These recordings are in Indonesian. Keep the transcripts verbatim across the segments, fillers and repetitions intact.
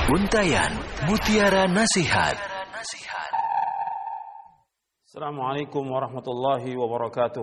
Untayan Mutiara Nasihat. Assalamualaikum warahmatullahi wabarakatuh.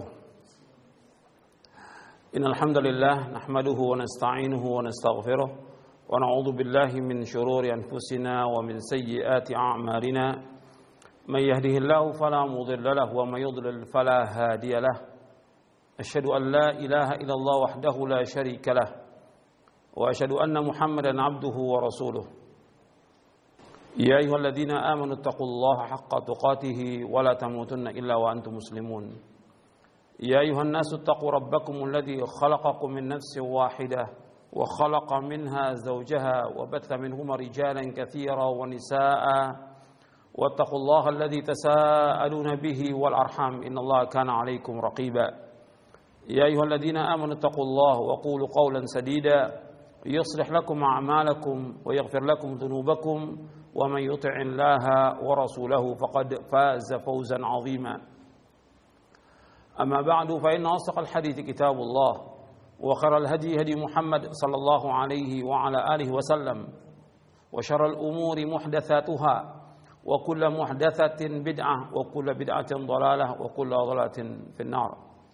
Innal hamdalillah nahmaduhu wa nasta'inuhu wa nastaghfiruh wa na'udzu billahi min shururi anfusina wa min sayyiati a'malina. May yahdihillahu fala mudilla lahu wa may yudlil fala hadiya lahu. Asyhadu an la ilaha illallah wahdahu la syarika lahu wa asyhadu anna Muhammadan 'abduhu wa rasuluh. يا أيها الذين آمنوا اتقوا الله حق تقاته ولا تموتن إلا وأنتم مسلمون يا أيها الناس اتقوا ربكم الذي خلقكم من نفس واحدة وخلق منها زوجها وبث منهما رجالا كثيرا ونساء واتقوا الله الذي تساءلون به والأرحام إن الله كان عليكم رقيبا يا أيها الذين آمنوا اتقوا الله وقولوا قولا سديدا يصلح لكم أعمالكم ويغفر لكم ذنوبكم ومن يطع الله ورسوله فقد فاز فوزا عظيما أما بعد فإن أصدق الحديث كتاب الله وخير الهدي هدي محمد صلى الله عليه وعلى آله وسلم وشر الأمور محدثاتها وكل محدثة بدعة وكل بدعة ضلالة وكل ضلالة في النار.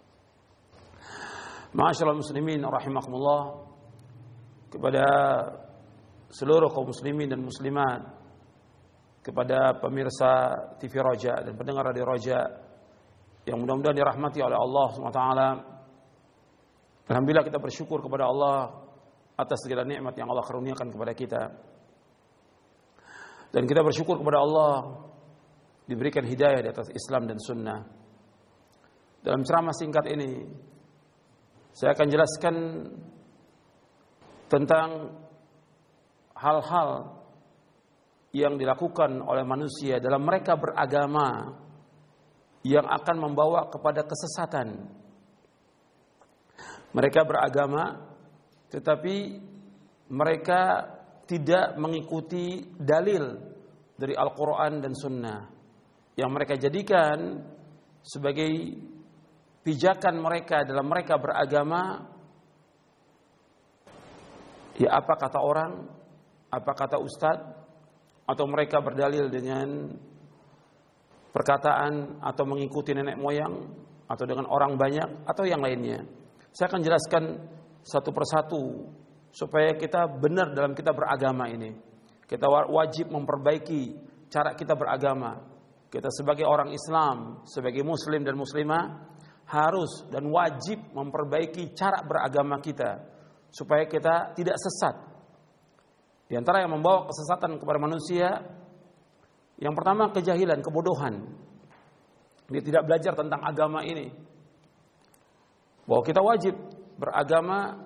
معاشر المسلمين رحمكم الله, kepada seluruh kaum muslimin dan muslimat, kepada pemirsa T V Roja dan pendengar radio Roja yang mudah-mudahan dirahmati oleh Allah subhanahu wa taala. Alhamdulillah, kita bersyukur kepada Allah atas segala nikmat yang Allah karuniakan kepada kita. Dan kita bersyukur kepada Allah diberikan hidayah di atas Islam dan sunnah. Dalam ceramah singkat ini saya akan jelaskan tentang hal-hal yang dilakukan oleh manusia dalam mereka beragama yang akan membawa kepada kesesatan. Mereka beragama tetapi mereka tidak mengikuti dalil dari Al-Quran dan Sunnah yang mereka jadikan sebagai pijakan mereka dalam mereka beragama. Ya, apa kata orang, apa kata ustadz, atau mereka berdalil dengan perkataan atau mengikuti nenek moyang atau dengan orang banyak atau yang lainnya. Saya akan jelaskan satu persatu supaya kita benar dalam kita beragama ini. Kita wajib memperbaiki cara kita beragama. Kita sebagai orang Islam, sebagai muslim dan muslimah harus dan wajib memperbaiki cara beragama kita supaya kita tidak sesat. Di antara yang membawa kesesatan kepada manusia, yang pertama kejahilan, kebodohan. Dia tidak belajar tentang agama ini. Bahwa kita wajib beragama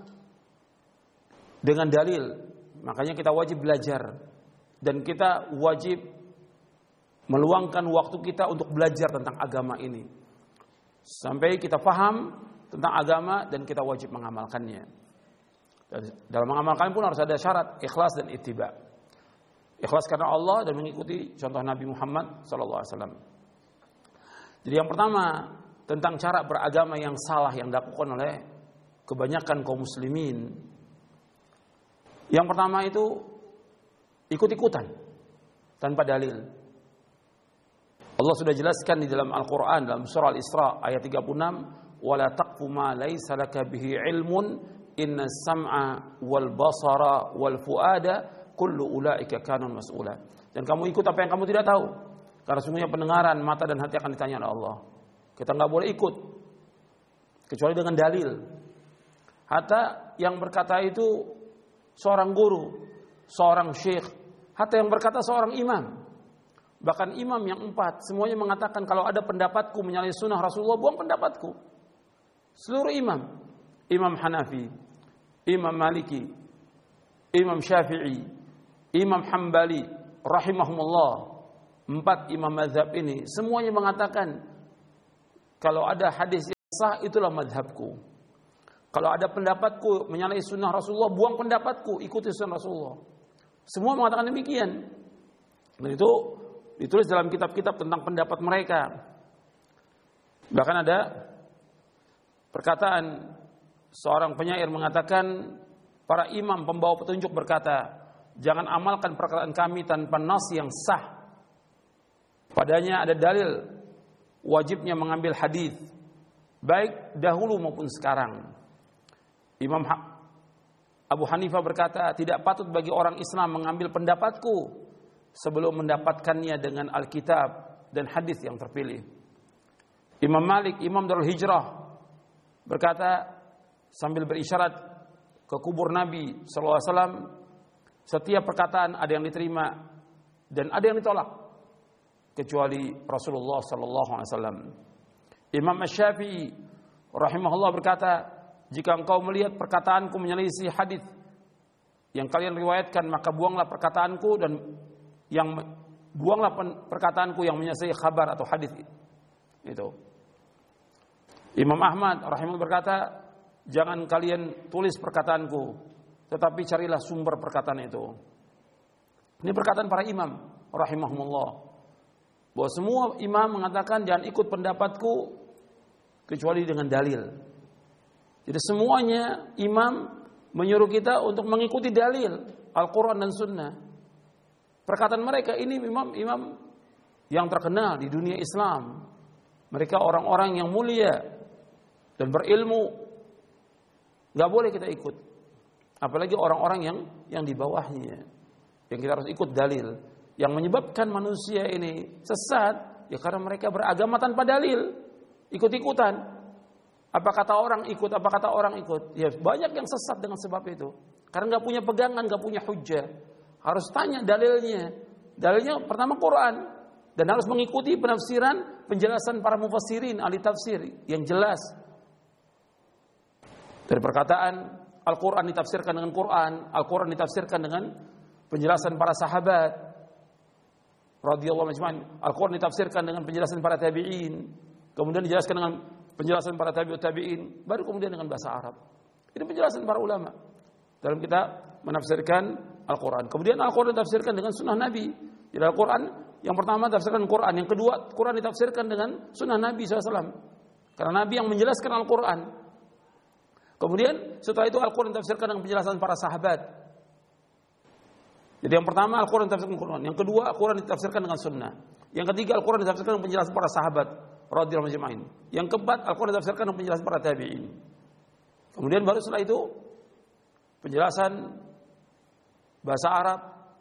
dengan dalil. Makanya kita wajib belajar. Dan kita wajib meluangkan waktu kita untuk belajar tentang agama ini. Sampai kita paham tentang agama dan kita wajib mengamalkannya. Dalam mengamalkan pun harus ada syarat ikhlas dan ittiba. Ikhlas karena Allah dan mengikuti contoh Nabi Muhammad sallallahu alaihi wasallam. Jadi yang pertama tentang cara beragama yang salah yang dilakukan oleh kebanyakan kaum muslimin. Yang pertama itu ikut-ikutan tanpa dalil. Allah sudah jelaskan di dalam Al-Qur'an dalam surah Al-Isra ayat tiga puluh enam, "Wala taqfu ma laisa laka bihi ilmun inna sam'a wal basara wal fuada kullu ulaika kanun mas'ula." Dan kamu ikut apa yang kamu tidak tahu, karena sungguhnya pendengaran, mata dan hati akan ditanya oleh Allah. Kita nggak boleh ikut kecuali dengan dalil. Hatta yang berkata itu seorang guru, seorang syekh, hatta yang berkata seorang imam, bahkan imam yang empat semuanya mengatakan kalau ada pendapatku menyalahi sunnah Rasulullah, buang pendapatku. Seluruh imam, Imam Hanafi, Imam Maliki, Imam Syafi'i, Imam Hambali, rahimahumullah, empat imam mazhab ini semuanya mengatakan kalau ada hadis yang sah itulah mazhabku. Kalau ada pendapatku menyalahi sunnah Rasulullah, buang pendapatku, ikuti sunnah Rasulullah. Semua mengatakan demikian. Dan itu ditulis dalam kitab-kitab tentang pendapat mereka. Bahkan ada perkataan seorang penyair mengatakan, para imam pembawa petunjuk berkata, jangan amalkan perkataan kami tanpa nas yang sah. Padanya ada dalil wajibnya mengambil hadis, baik dahulu maupun sekarang. Imam Abu Hanifah berkata, tidak patut bagi orang Islam mengambil pendapatku sebelum mendapatkannya dengan Alkitab dan hadis yang terpilih. Imam Malik, Imam Darul Hijrah, berkata sambil berisyarat ke kubur Nabi sallallahu alaihi wasallam, setiap perkataan ada yang diterima dan ada yang ditolak kecuali Rasulullah sallallahu alaihi wasallam. Imam Asy-Syafi'i rahimahullah berkata, jika engkau melihat perkataanku menyelisih hadis yang kalian riwayatkan, maka buanglah perkataanku dan yang buanglah perkataanku yang menyelisih kabar atau hadis itu. Imam Ahmad rahimahullah berkata, jangan kalian tulis perkataanku, tetapi carilah sumber perkataan itu. Ini perkataan para imam rahimahumullah, bahwa semua imam mengatakan jangan ikut pendapatku kecuali dengan dalil. Jadi semuanya imam menyuruh kita untuk mengikuti dalil Al-Quran dan Sunnah. Perkataan mereka ini imam-imam yang terkenal di dunia Islam. Mereka orang-orang yang mulia dan berilmu. Gak boleh kita ikut. Apalagi orang-orang yang yang di bawahnya. Yang kita harus ikut dalil. Yang menyebabkan manusia ini sesat, ya karena mereka beragama tanpa dalil. Ikut-ikutan. Apa kata orang ikut, apa kata orang ikut. Ya banyak yang sesat dengan sebab itu. Karena gak punya pegangan, gak punya hujjah. Harus tanya dalilnya. Dalilnya pertama Quran. Dan harus mengikuti penafsiran, penjelasan para mufassirin, ahli tafsir yang jelas. Dari perkataan Al-Quran ditafsirkan dengan Quran, Al-Quran ditafsirkan dengan penjelasan para sahabat radhiyallahu anhum. Al-Quran ditafsirkan dengan penjelasan para tabi'in, kemudian dijelaskan dengan penjelasan para tabi'ut tabi'in, baru kemudian dengan bahasa Arab. Ini penjelasan para ulama dalam kita menafsirkan Al-Quran. Kemudian Al-Quran ditafsirkan dengan sunnah Nabi. Jadi Al-Quran yang pertama ditafsirkan Quran, yang kedua Quran ditafsirkan dengan sunnah Nabi shallallahu alaihi wasallam. Karena Nabi yang menjelaskan Al-Quran. Kemudian setelah itu Al-Quran ditafsirkan dengan penjelasan para sahabat. Jadi yang pertama Al-Quran ditafsirkan dengan Quran, yang kedua Al-Quran ditafsirkan dengan sunnah, yang ketiga Al-Quran ditafsirkan dengan penjelasan para sahabat radhiyallahu anhum, yang keempat Al-Quran ditafsirkan dengan penjelasan para tabi'in. Kemudian baru setelah itu penjelasan bahasa Arab,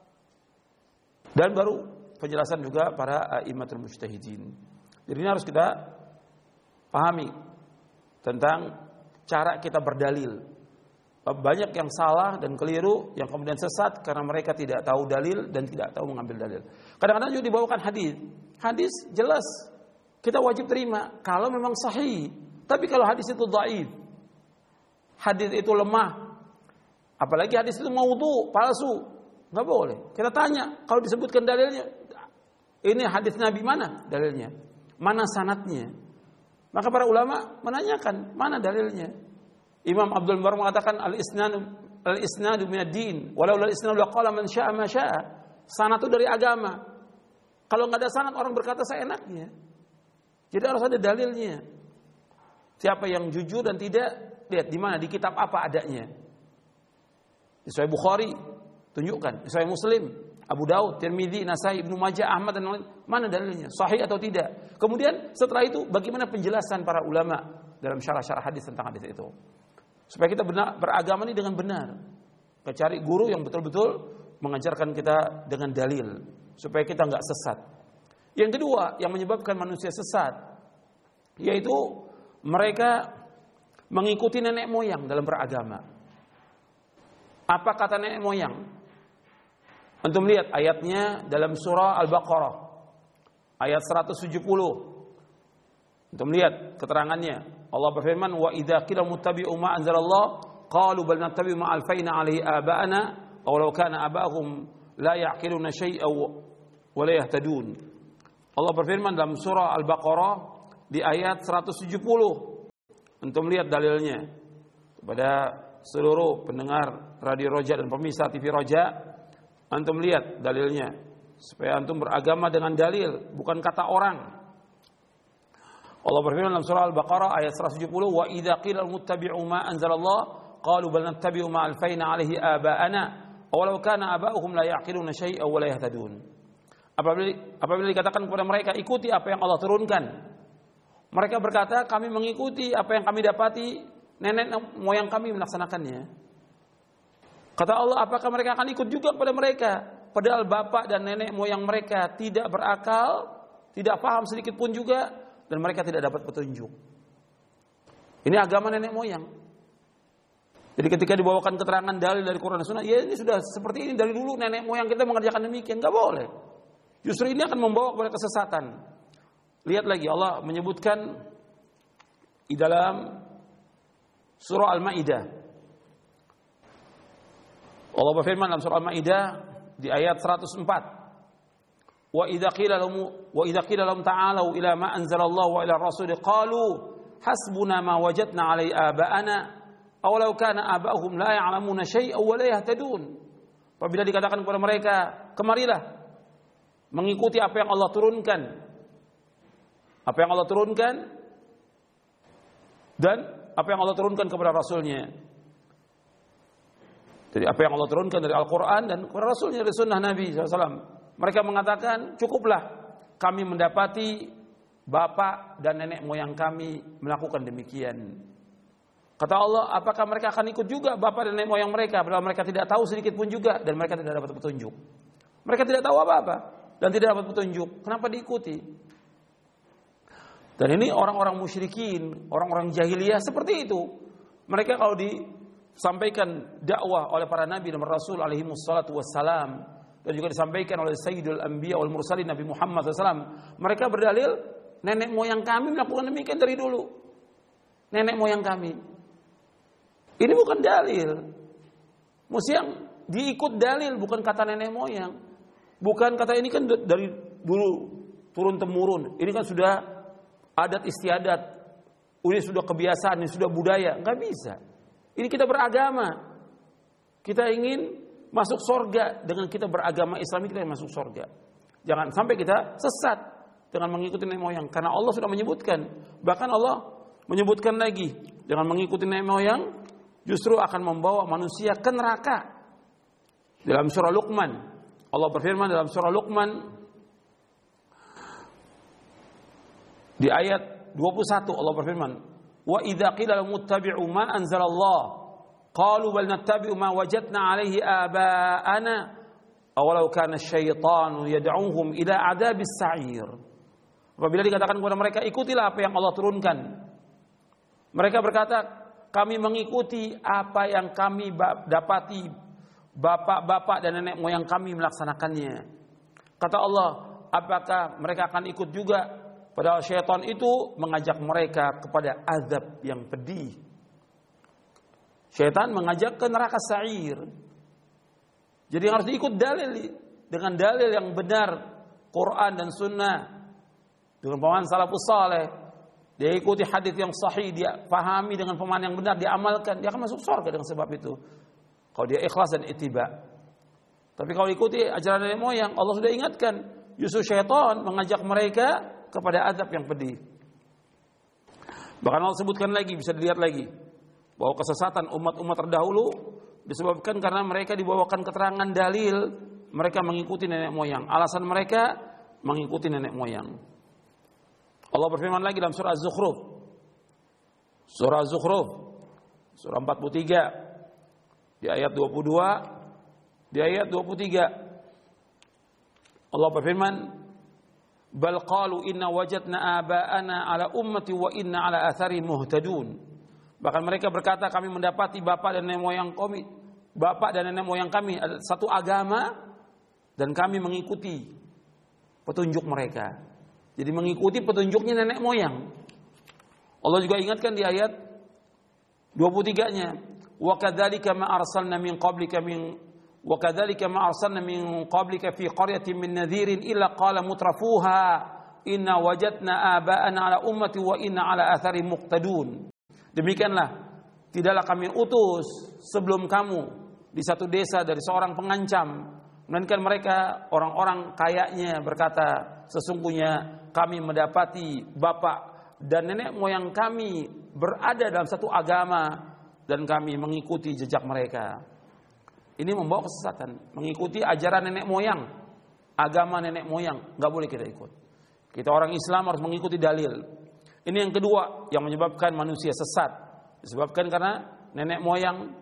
dan baru penjelasan juga para a'immatul mujtahidin. Jadi ini harus kita pahami tentang cara kita berdalil. Banyak yang salah dan keliru, yang kemudian sesat karena mereka tidak tahu dalil dan tidak tahu mengambil dalil. Kadang-kadang juga dibawakan hadis. Hadis jelas kita wajib terima kalau memang sahih. Tapi kalau hadis itu dhaif, hadis itu lemah, apalagi hadis itu maudhu, palsu, nggak boleh. Kita tanya, kalau disebutkan dalilnya, ini hadis Nabi mana dalilnya? Mana sanadnya? Maka para ulama menanyakan, mana dalilnya? Imam Abdul Mubarak mengatakan al-isnadu al-isnadu minad-din, walau al-isnadu laqala man syaa ma syaa. Sanad itu dari agama. Kalau enggak ada sanad orang berkata seenaknya. Jadi harus ada dalilnya. Siapa yang jujur dan tidak, lihat di mana, di kitab apa adanya. Di Sahih Bukhari tunjukkan, di Sahih Muslim, Abu Daud, Tirmidzi, Nasai, Ibnu Majah, Ahmad dan lain, mana dalilnya? Sahih atau tidak? Kemudian setelah itu bagaimana penjelasan para ulama dalam syarah-syarah hadis tentang hadis itu? Supaya kita benar, beragama ini dengan benar. Kita cari guru yang betul-betul mengajarkan kita dengan dalil supaya kita enggak sesat. Yang kedua yang menyebabkan manusia sesat yaitu mereka mengikuti nenek moyang dalam beragama. Apa kata nenek moyang? Antum lihat ayatnya dalam surah Al-Baqarah ayat seratus tujuh puluh. Antum lihat keterangannya. Allah berfirman, wa idza qila muttabi'u ma anzalallah qalu bal nattabi'u ma alfayna 'alaihi aba'ana aw law kana aba'uhum la ya'qiluna syai'an wa la yahtadun. Allah berfirman dalam surah Al-Baqarah di ayat seratus tujuh puluh. Antum lihat dalilnya kepada seluruh pendengar Radio Roja dan pemirsa T V Roja. Antum lihat dalilnya supaya antum beragama dengan dalil, bukan kata orang. Allah berfirman dalam surah Al-Baqarah ayat seratus tujuh puluh, wa idza qila muttabi'u ma anzalallah qalu bal nattabi'u ma alfayna 'alaihi aba'ana awalau kana aba'uhum la ya'qiluna syai'an wa la yahtadun. Apabila apabila dikatakan kepada mereka ikuti apa yang Allah turunkan, mereka berkata kami mengikuti apa yang kami dapati nenek moyang kami melaksanakannya. Kata Allah, apakah mereka akan ikut juga kepada mereka padahal bapak dan nenek moyang mereka tidak berakal, tidak paham sedikit pun juga, dan mereka tidak dapat petunjuk. Ini agama nenek moyang. Jadi ketika dibawakan keterangan dalil dari Quran dan Sunnah, ya ini sudah seperti ini dari dulu nenek moyang kita mengerjakan demikian, nggak boleh. Justru ini akan membawa kepada kesesatan. Lihat lagi Allah menyebutkan di dalam surah Al-Maidah. Allah berfirman dalam surah Al-Maidah di ayat seratus empat. Wa idza qila lahum wa idza qila lahum ta'alu ila ma anzalallahu wa ila ar-rasul qalu hasbuna ma wajadna 'alaihi aba'ana aw law kana aba'uhum la ya'lamuna syai'an wa la yahtadun. Apabila dikatakan kepada mereka, kemarilah mengikuti apa yang Allah turunkan. Apa yang Allah turunkan dan apa yang Allah turunkan kepada Rasulnya. Jadi apa yang Allah turunkan dari Al-Quran dan kepada Rasulnya dari Sunnah Nabi shallallahu alaihi wasallam. Mereka mengatakan cukuplah kami mendapati bapak dan nenek moyang kami melakukan demikian. Kata Allah, apakah mereka akan ikut juga bapak dan nenek moyang mereka padahal mereka tidak tahu sedikit pun juga dan mereka tidak dapat petunjuk. Mereka tidak tahu apa-apa dan tidak dapat petunjuk. Kenapa diikuti? Dan ini orang-orang musyrikin, orang-orang jahiliyah seperti itu. Mereka kalau disampaikan dakwah oleh para nabi dan rasul alaihi wassalatu wassalam, dan juga disampaikan oleh Sayyidul Anbiya wal Mursalin Nabi Muhammad shallallahu alaihi wasallam, mereka berdalil nenek moyang kami melakukan demikian dari dulu. Nenek moyang kami. Ini bukan dalil. Mesti yang diikut dalil, bukan kata nenek moyang. Bukan kata ini kan dari dulu turun temurun. Ini kan sudah adat istiadat. Ini sudah kebiasaan, ini sudah budaya. Enggak bisa. Ini kita beragama. Kita ingin masuk surga dengan kita beragama Islam, kita masuk surga. Jangan sampai kita sesat dengan mengikuti nenek moyang, karena Allah sudah menyebutkan. Bahkan Allah menyebutkan lagi, dengan mengikuti nenek moyang justru akan membawa manusia ke neraka. Dalam surah Luqman, Allah berfirman dalam surah Luqman di ayat dua puluh satu, Allah berfirman, "Wa idza qila lahum ittabi'u ma anzalallah qalu bal nattabi'u ma wajadna 'alaihi aba'ana awalau kana asyaitanu yad'uhum ila 'adzabis sa'ir." Apabila dikatakan kepada mereka, ikutilah apa yang Allah turunkan, mereka berkata, kami mengikuti apa yang kami dapati bapak-bapak dan nenek moyang kami melaksanakannya. Kata Allah, apakah mereka akan ikut juga? Padahal syaitan itu mengajak mereka kepada azab yang pedih. Syaitan mengajak ke neraka sa'ir. Jadi harus diikut dalil, dengan dalil yang benar, Quran dan Sunnah, dengan pemahaman salafus saleh. Dia ikuti hadis yang sahih, dia pahami dengan pemahaman yang benar, dia amalkan, dia akan masuk surga dengan sebab itu. Kalau dia ikhlas dan ittiba. Tapi kalau ikuti ajaran nenek moyang, Allah sudah ingatkan, justru syaitan mengajak mereka kepada azab yang pedih. Bahkan Allah sebutkan lagi, bisa dilihat lagi, bahwa kesesatan umat-umat terdahulu disebabkan karena mereka dibawakan keterangan dalil, mereka mengikuti nenek moyang. Alasan mereka mengikuti nenek moyang. Allah berfirman lagi dalam surah Az-Zukhruf. Surah Az-Zukhruf, surah empat puluh tiga, di ayat dua puluh dua, di ayat dua puluh tiga. Allah berfirman, "Bal qalu inna wajadna aba'ana ala ummati wa inna ala athari muhtadun." Bahkan mereka berkata, kami mendapati bapak dan nenek moyang kami, bapak dan nenek moyang kami ada satu agama dan kami mengikuti petunjuk mereka. Jadi mengikuti petunjuknya nenek moyang. Allah juga ingatkan di ayat dua puluh tiga-nya, "Wa kadzalika ma arsalna min qablika min wa kadzalika ma arsalna min qablika fi qaryatin min nadhirin illa qala mutrafuha inna wajadna aba'ana ala ummati wa inna ala athari muqtadun." Demikianlah tidaklah kami utus sebelum kamu di satu desa dari seorang pengancam, melainkan mereka orang-orang kayanya berkata, sesungguhnya kami mendapati bapak dan nenek moyang kami berada dalam satu agama dan kami mengikuti jejak mereka. Ini membawa kesesatan, mengikuti ajaran nenek moyang, agama nenek moyang, nggak boleh kita ikut. Kita orang Islam harus mengikuti dalil. Ini yang kedua yang menyebabkan manusia sesat, disebabkan karena nenek moyang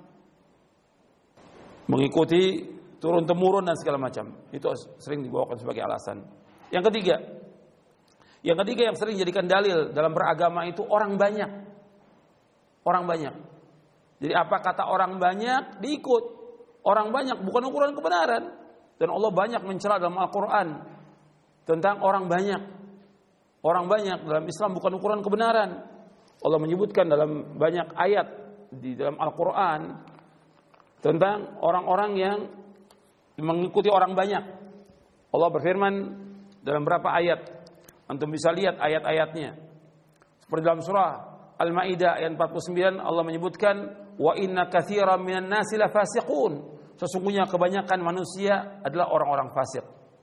mengikuti turun temurun dan segala macam. Itu sering dibawakan sebagai alasan. Yang ketiga, yang ketiga yang sering dijadikan dalil dalam beragama itu orang banyak. Orang banyak. Jadi apa kata orang banyak diikut. Orang banyak bukan ukuran kebenaran. Dan Allah banyak mencela dalam Al-Quran tentang orang banyak. Orang banyak dalam Islam bukan ukuran kebenaran. Allah menyebutkan dalam banyak ayat di dalam Al-Quran tentang orang-orang yang mengikuti orang banyak. Allah berfirman dalam berapa ayat, antum bisa lihat ayat-ayatnya. Seperti dalam surah Al-Maidah ayat empat puluh sembilan, Allah menyebutkan wa inna katsiran minan nasi lafasiqun. Sesungguhnya kebanyakan manusia adalah orang-orang fasik.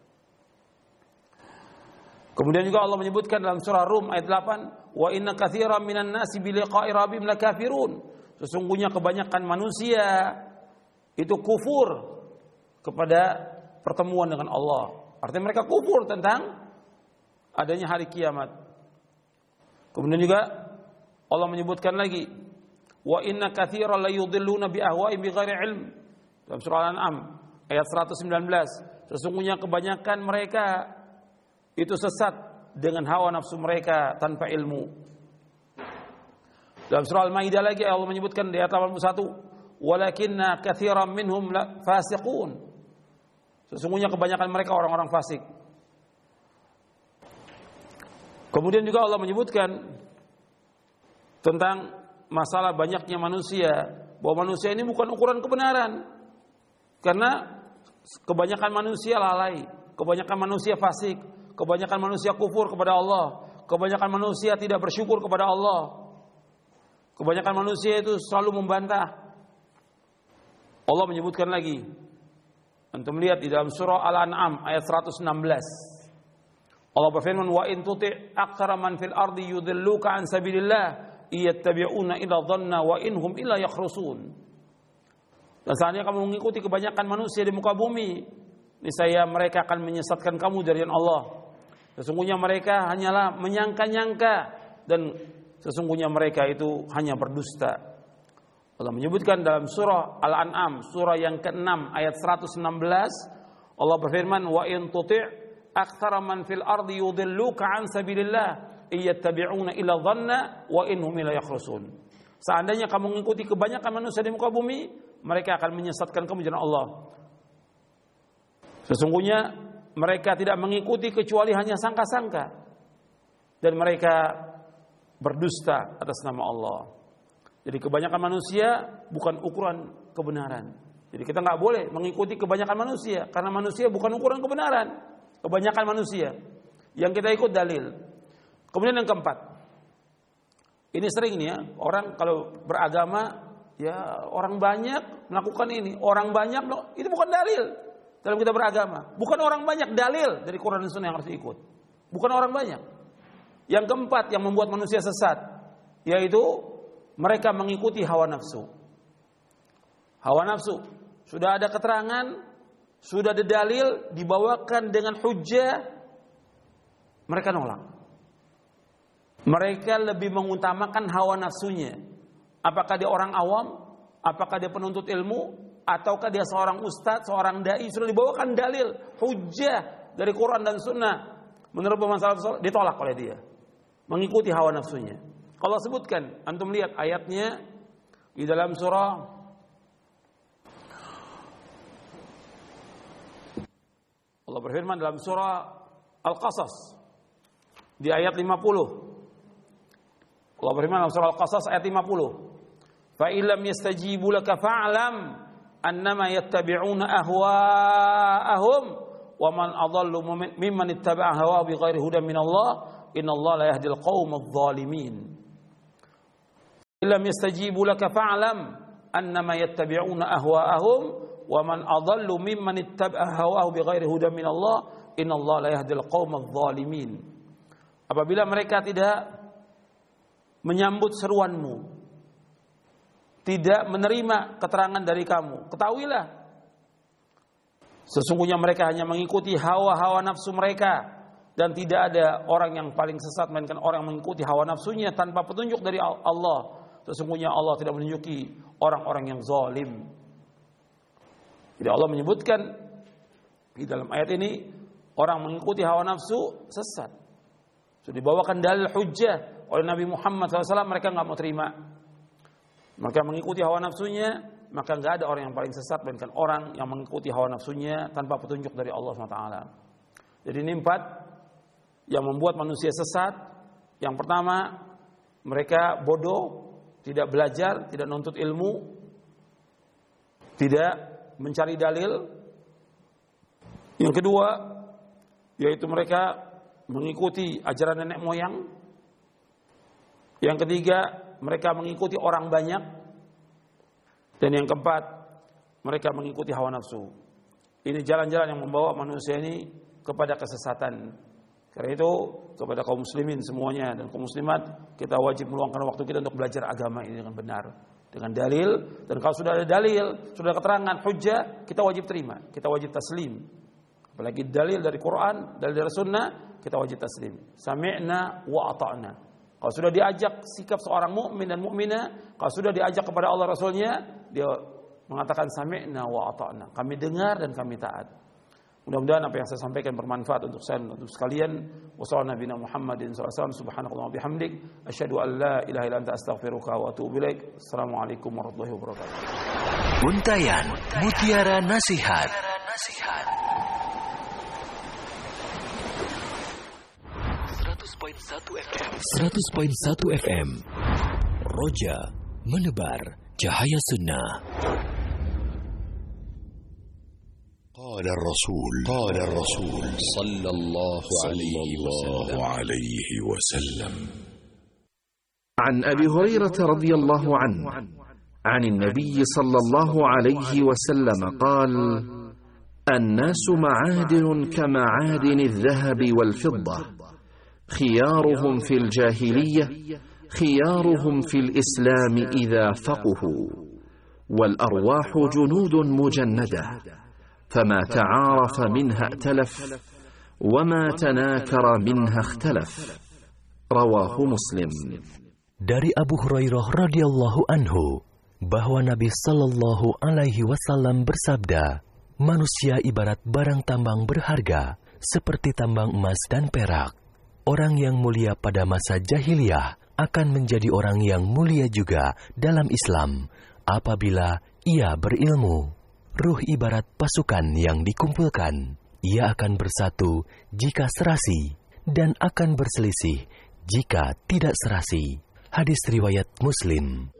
Kemudian juga Allah menyebutkan dalam surah Rum ayat delapan, wa inna katsiran minan nasi bi liqa'i rabbihim lakafirun. Sesungguhnya kebanyakan manusia itu kufur kepada pertemuan dengan Allah. Artinya mereka kufur tentang adanya hari kiamat. Kemudian juga Allah menyebutkan lagi, wa inna katsiran la yudhilluna bi ahwa'ihim bighairi ilm. Dalam surah Al-An'am ayat seratus sembilan belas, sesungguhnya kebanyakan mereka itu sesat dengan hawa nafsu mereka tanpa ilmu. Dalam surah Al-Maidah lagi Allah menyebutkan di ayat delapan puluh satu, walakinna katsiran minhum fasiqun. Sesungguhnya kebanyakan mereka orang-orang fasik. Kemudian juga Allah menyebutkan tentang masalah banyaknya manusia, bahwa manusia ini bukan ukuran kebenaran. Karena kebanyakan manusia lalai, kebanyakan manusia fasik, kebanyakan manusia kufur kepada Allah, kebanyakan manusia tidak bersyukur kepada Allah. Kebanyakan manusia itu selalu membantah. Allah menyebutkan lagi, antum lihat di dalam surah Al-An'am ayat seratus enam belas. Allah berfirman, wa in tuti' aktsara man fil ardi yudilluka an sabilillah iyattabi'una illa dhanna wa inhum illa yakhrusun. Dan seandainya kamu mengikuti kebanyakan manusia di muka bumi, niscaya mereka akan menyesatkan kamu dari Allah. Sesungguhnya mereka hanyalah menyangka-nyangka dan sesungguhnya mereka itu hanya berdusta. Allah menyebutkan dalam surah Al-An'am, surah yang keenam ayat seratus enam belas, Allah berfirman, wa in tuti' aktsara man fil ardi yudilluka an sabilillah iyattabi'una illa dhanna wa inhum illa yakhrusun. Seandainya kamu mengikuti kebanyakan manusia di muka bumi, mereka akan menyesatkan kamu dari Allah. Sesungguhnya mereka tidak mengikuti kecuali hanya sangka-sangka, dan mereka berdusta atas nama Allah. Jadi kebanyakan manusia bukan ukuran kebenaran. Jadi kita nggak boleh mengikuti kebanyakan manusia, karena manusia bukan ukuran kebenaran. Kebanyakan manusia yang kita ikut dalil. Kemudian yang keempat, ini sering nih ya, orang kalau beragama ya orang banyak melakukan ini, orang banyak itu bukan dalil dalam kita beragama. Bukan orang banyak dalil dari Quran dan Sunnah yang harus diikut. Bukan orang banyak. Yang keempat yang membuat manusia sesat, yaitu mereka mengikuti hawa nafsu. Hawa nafsu sudah ada keterangan, sudah ada dalil, dibawakan dengan hujjah, mereka nolak. Mereka lebih mengutamakan hawa nafsunya. Apakah dia orang awam, apakah dia penuntut ilmu, ataukah dia seorang ustadz, seorang dai, sudah dibawakan dalil, hujjah dari Quran dan Sunnah, menurut pemasalah ditolak oleh dia, mengikuti hawa nafsunya. Kalau sebutkan, antum lihat ayatnya di dalam surah Allah berfirman dalam surah Al-Qasas di ayat lima puluh. Allah berfirman dalam surah Al-Qasas ayat lima puluh. Fa illam yastajibu laka fa'lam annama yattabi'una ahwa'ahum wa man adallu mimman ittaba'a hawa bighairi hudan min Allah innallaha la yahdil qaumadh dhalimin. Illam yastajibu laka fa'lam annama yattabi'una ahwa'ahum wa man adallu mimman ittaba'a hawahu bighairi hudan min Allah innallaha la yahdil qaumadh dhalimin. Apabila mereka tidak menyambut seruanmu, tidak menerima keterangan dari kamu, ketahuilah Sesungguhnya mereka hanya mengikuti hawa-hawa nafsu mereka, dan tidak ada orang yang paling sesat melainkan orang yang mengikuti hawa nafsunya tanpa petunjuk dari Allah. Sesungguhnya Allah tidak menunjuki orang-orang yang zalim. Jadi Allah menyebutkan di dalam ayat ini orang mengikuti hawa nafsu sesat. Sudah dibawakan dalil hujjah oleh Nabi Muhammad shallallahu alaihi wasallam, mereka nggak mau terima. Mereka mengikuti hawa nafsunya, maka nggak ada orang yang paling sesat melainkan orang yang mengikuti hawa nafsunya tanpa petunjuk dari Allah subhanahu wa taala. Jadi ini empat yang membuat manusia sesat. Yang pertama, mereka bodoh, tidak belajar, tidak nuntut ilmu, tidak mencari dalil. Yang kedua, yaitu mereka mengikuti ajaran nenek moyang. Yang ketiga, mereka mengikuti orang banyak. Dan yang keempat, mereka mengikuti hawa nafsu. Ini jalan-jalan yang membawa manusia ini kepada kesesatan. Karena itu kepada kaum muslimin semuanya dan kaum muslimat, kita wajib meluangkan waktu kita untuk belajar agama ini dengan benar, dengan dalil. Dan kalau sudah ada dalil, sudah ada keterangan hujjah, kita wajib terima, kita wajib taslim. Apalagi dalil dari Quran, dalil dari Sunnah, kita wajib taslim. Sami'na wa ata'na. Kalau sudah diajak sikap seorang mukmin dan mukminah, kalau sudah diajak kepada Allah Rasulnya, dia mengatakan sami'na wa ata'na. Kami dengar dan kami taat. Mudah-mudahan apa yang saya sampaikan bermanfaat untuk saya dan untuk sekalian. Wassallallahu nabiyana Muhammadin sallallahu alaihi wasallam, subhanallahi wa bihamdik, asyhadu an la ilaha illa anta astaghfiruka wa atubu ilaik. Assalamualaikum warahmatullahi wabarakatuh. Untayan Mutiara Nasihat. seratus koma satu F M Roja menebar cahaya sunnah. قال الرسول قال الرسول صلى الله عليه وسلم عن أبي هريرة رضي الله عنه عن النبي صلى الله عليه وسلم قال: الناس معادن كمعادن الذهب والفضة، خيارهم في الجاهلية خيارهم في الإسلام إذا فقهوا، والأرواح جنود مجندة، فما تعارف منها ائتلف، وما تناكر منها اختلف. رواه مسلم. Dari Abu Hurairah radhiyallahu anhu bahwa Nabi sallallahu alaihi wasallam bersabda, manusia ibarat barang tambang berharga seperti tambang emas dan perak. Orang yang mulia pada masa jahiliyah akan menjadi orang yang mulia juga dalam Islam apabila ia berilmu. Ruh ibarat pasukan yang dikumpulkan. Ia akan bersatu jika serasi dan akan berselisih jika tidak serasi. Hadis riwayat Muslim.